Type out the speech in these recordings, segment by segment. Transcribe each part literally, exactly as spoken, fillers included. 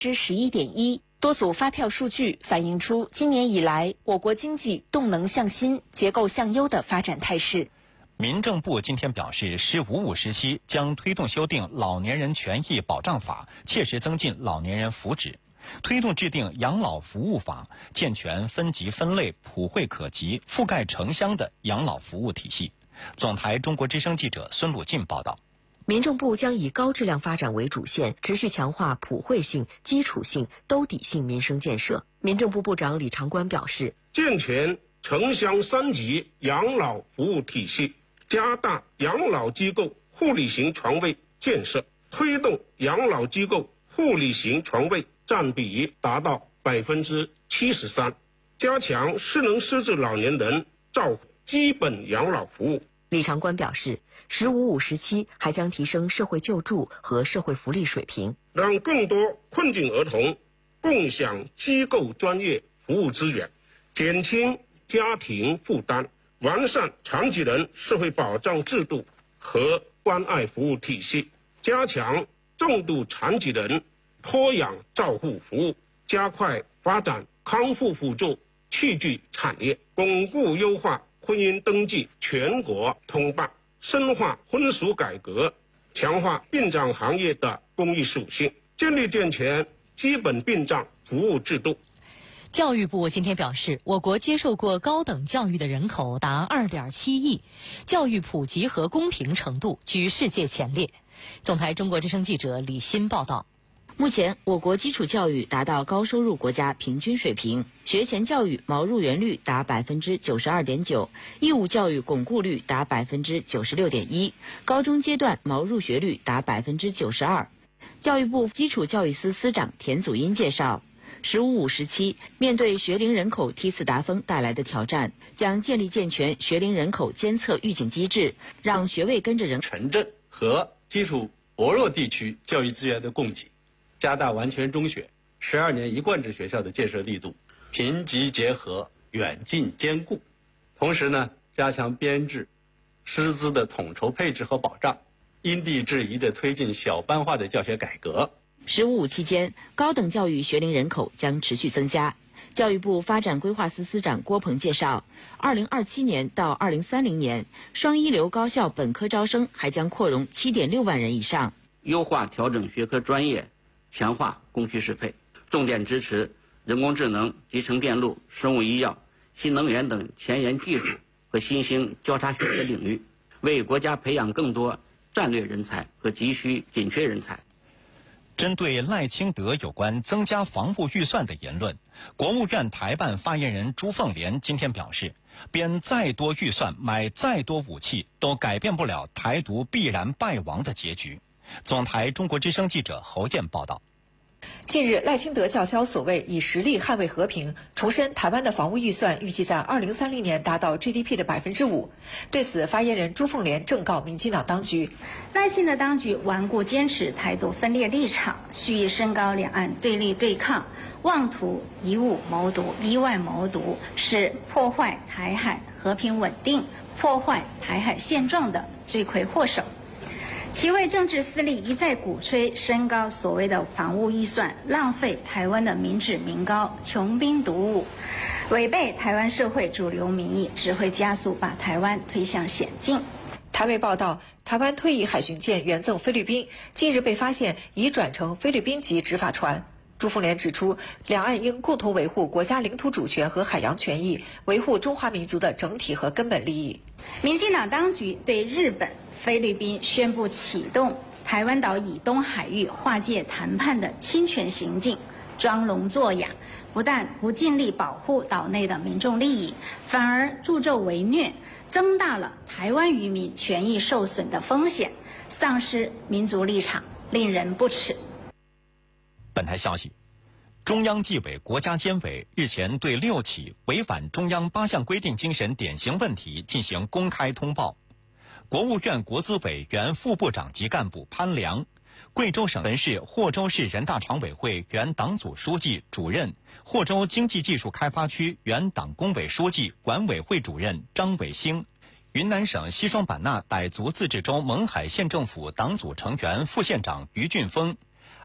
之十一点一。多组发票数据反映出今年以来我国经济动能向新、结构向优的发展态势。 民政部今天表示，“十五五”时期将推动修订《老年人权益保障法》，切实增进老年人福祉；推动制定养老服务法，健全分级分类、普惠可及、覆盖城乡的养老服务体系。总台中国之声记者孙鲁进报道。 民政部将以高质量发展为主线，持续强化普惠性、基础性、兜底性民生建设。民政部部长李长官表示， 健全城乡三级养老服务体系，加大养老机构护理型床位建设，推动养老机构护理型床位占比达到百分之七十三，加强失能失智老年人照护基本养老服务。 李长官表示，“十五五”时期还将提升社会救助和社会福利水平， 让更多困境儿童共享机构专业服务资源，减轻家庭负担，完善残疾人社会保障制度和关爱服务体系，加强重度残疾人托养照护服务，加快发展康复辅助器具产业，巩固优化婚姻登记全国通办，深化婚俗改革，强化殡葬行业的公益属性，建立健全基本殡葬服务制度。 教育部今天表示，我国接受过高等教育的人口达 二点七亿，教育普及和公平程度居世界前列。总台中国之声记者李欣报道。 目前，我国基础教育达到高收入国家平均水平，学前教育毛入园率达 百分之九十二点九， 义务教育巩固率达 百分之九十六点一， 高中阶段毛入学率达 百分之九十二。教育部基础教育司司长田祖荫介绍，十五五时期，面对学龄人口梯次达峰带来的挑战，将建立健全学龄人口监测预警机制，让学位跟着人城镇和基础薄弱地区教育资源的供给，加大完全中学、十二年一贯制学校的建设力度，贫瘠结合，远近兼顾。同时呢，加强编制、师资的统筹配置和保障，因地制宜地推进小班化的教学改革。 十五五期间，高等教育学龄人口将持续增加。教育部发展规划司司长郭鹏介绍，二零二七年到二零三零年，双一流高校本科招生还将扩容 七点六万人以上。 优化调整学科专业，强化供需适配，重点支持人工智能、集成电路、生物医药、新能源等前沿技术和新兴交叉学科领域，为国家培养更多战略人才和急需紧缺人才。 针对赖清德有关增加防务预算的言论，国务院台办发言人朱凤莲今天表示，编再多预算买再多武器，都改变不了台独必然败亡的结局。总台中国之声记者侯燕报道。 近日，赖清德叫嚣所谓以实力捍卫和平，重申台湾的防务预算预计在二零三零年达到 G D P 的百分之五。对此，发言人朱凤莲正告民进党当局， 赖清德当局顽固坚持台独分裂立场，蓄意升高两岸对立对抗，妄图以武谋独、以外谋独，是破坏台海和平稳定、破坏台海现状的罪魁祸首。其为政治私利一再鼓吹升高所谓的防务预算，浪费台湾的民脂民膏，穷兵黩武，违背台湾社会主流民意，只会加速把台湾推向险境。 台媒报道，台湾退役海巡舰援赠菲律宾，近日被发现已转成菲律宾籍执法船。朱凤莲指出，两岸应共同维护国家领土主权和海洋权益，维护中华民族的整体和根本利益。 民进党当局对日本、菲律宾宣布启动台湾岛以东海域划界谈判的侵权行径，装聋作哑，不但不尽力保护岛内的民众利益，反而助纣为虐，增大了台湾渔民权益受损的风险，丧失民族立场，令人不齿。 本台消息，中央纪委国家监委日前对六起违反中央八项规定精神典型问题进行公开通报。国务院国资委原副部长级干部潘良，贵州省人市霍州市人大常委会原党组书记、主任，霍州经济技术开发区原党工委书记、管委会主任张伟兴，云南省西双版纳傣族自治州勐海县政府党组成员、副县长于俊峰，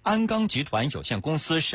鞍钢集团有限公司